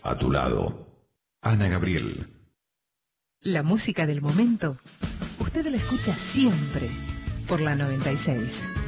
A tu lado, Ana Gabriel. La música del momento, usted la escucha siempre por la 96.